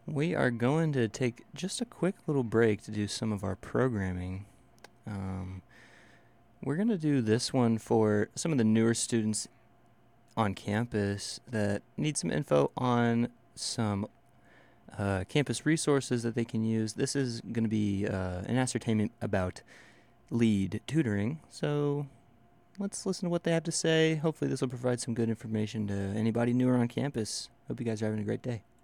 We are going to take just a quick little break to do some of our programming. Um, we're going to do this one for some of the newer students on campus that need some info on some campus resources that they can use. This is going to be an ascertainment about lead tutoring. So let's listen to what they have to say. Hopefully, this will provide some good information to anybody newer on campus. Hope you guys are having a great day.